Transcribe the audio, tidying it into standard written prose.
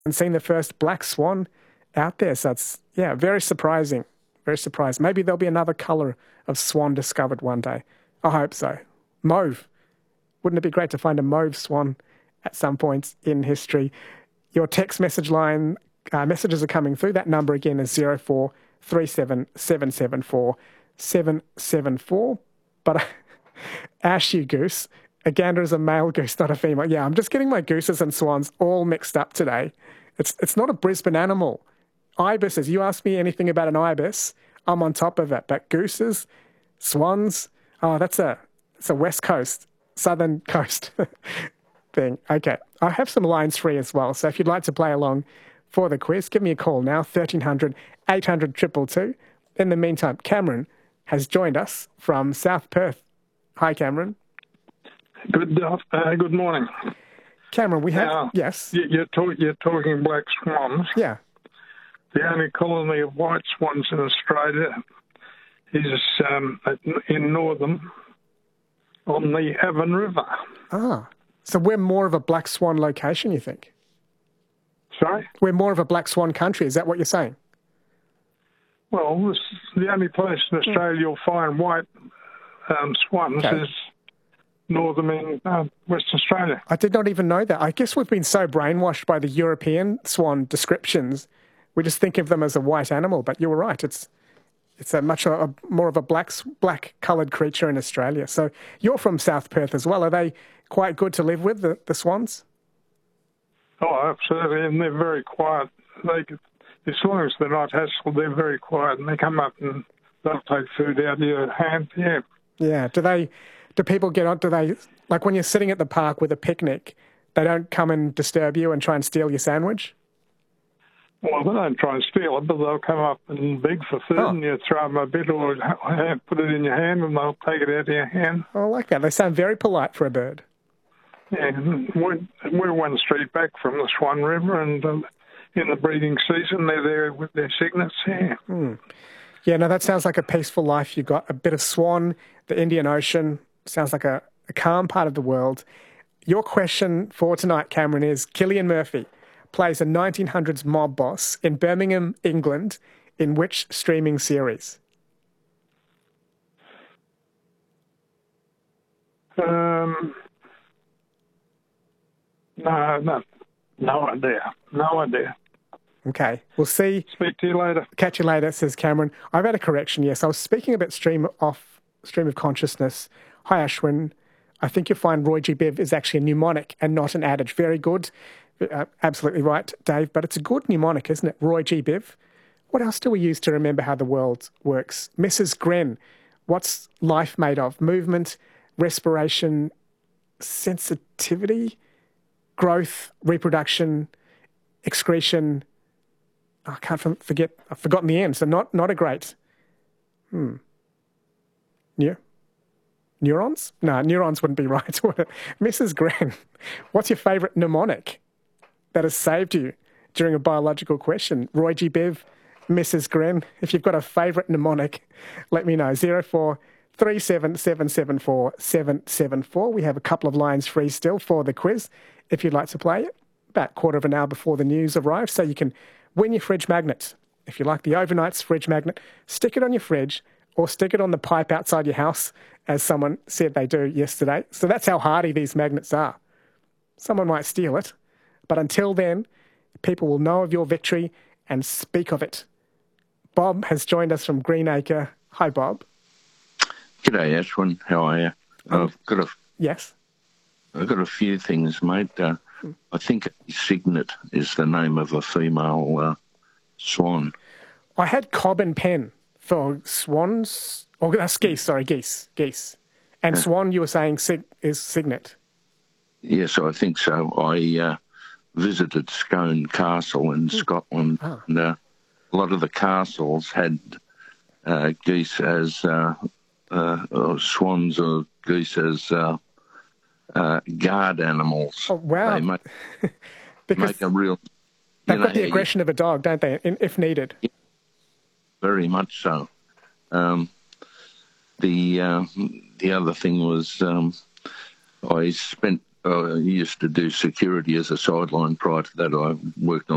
and seen the first black swan out there. So it's, yeah, very surprising. Very surprised. Maybe there'll be another colour of swan discovered one day. I hope so. Mauve. Wouldn't it be great to find a mauve swan at some point in history? Your text message line, messages are coming through. That number again is 0437 774 774. But Ash, you goose. A gander is a male goose, not a female. Yeah, I'm just getting my gooses and swans all mixed up today. It's not a Brisbane animal. Ibises, you ask me anything about an ibis, I'm on top of it. But gooses, swans, oh, that's a West Coast, Southern Coast thing. Okay, I have some lines free as well. So if you'd like to play along for the quiz, give me a call now, 1300 800 222. In the meantime, Cameron has joined us from South Perth. Hi, Cameron. Good morning. Cameron, we have... yes? You're talking black swans. Yeah. The only colony of white swans in Australia is in Northern on the Avon River. Ah, so we're more of a black swan location, you think? Sorry? We're more of a black swan country, is that what you're saying? Well, this is the only place in Australia you'll find white swans is northern in Western Australia. I did not even know that. I guess we've been so brainwashed by the European swan descriptions, we just think of them as a white animal. But you were right, it's a much more of a black coloured creature in Australia. So you're from South Perth as well. Are they quite good to live with, the swans? Oh, absolutely, and they're very quiet. As long as they're not hassled, they're very quiet, and they come up and they'll take food out of your hand. Yeah. Yeah. Do people get on? Like when you're sitting at the park with a picnic, they don't come and disturb you and try and steal your sandwich? Well, they don't try and steal it, but they'll come up and beg for food, and you throw them a bit or put it in your hand, and they'll take it out of your hand. Oh, I like that. They sound very polite for a bird. Yeah, we're one street back from the Swan River, and in the breeding season, they're there with their cygnets. Yeah. Yeah, no, that sounds like a peaceful life. You've got a bit of swan, the Indian Ocean. Sounds like a calm part of the world. Your question for tonight, Cameron, is Cillian Murphy plays a 1900s mob boss in Birmingham, England, in which streaming series? No idea. No idea. Okay, we'll see. Speak to you later. Catch you later, says Cameron. I've had a correction, yes. I was speaking about stream of consciousness. Hi, Ashwin. I think you'll find Roy G. Biv is actually a mnemonic and not an adage. Very good. Absolutely right, Dave. But it's a good mnemonic, isn't it? Roy G. Biv. What else do we use to remember how the world works? Mrs. Gren. What's life made of? Movement, respiration, sensitivity, growth, reproduction, excretion. I can't forget. I've forgotten the end, so not a great. Neurons? No, neurons wouldn't be right. Mrs. Gren, what's your favourite mnemonic that has saved you during a biological question? Roy G. Biv, Mrs. Gren, if you've got a favourite mnemonic, let me know. 0437 774 774. We have a couple of lines free still for the quiz if you'd like to play it. About a quarter of an hour before the news arrives, so you can win your fridge magnet. If you like the Overnight's fridge magnet, stick it on your fridge or stick it on the pipe outside your house, as someone said they do yesterday. So that's how hardy these magnets are. Someone might steal it, but until then, people will know of your victory and speak of it. Bob has joined us from Greenacre. Hi, Bob. G'day, Ashwin. How are you? Yes? I've got a few things, mate. I think Cygnet is the name of a female swan. I had cob and pen for swans. Oh, that's geese. Sorry, geese. And swan, you were saying is Cygnet. Yes, I think so. I visited Scone Castle in Scotland, and a lot of the castles had geese as swans or geese as guard animals. Oh, wow. They make a real... They've got the aggression of a dog, don't they, if needed? Yeah, very much so. The other thing was I used to do security as a sideline. Prior to that, I worked on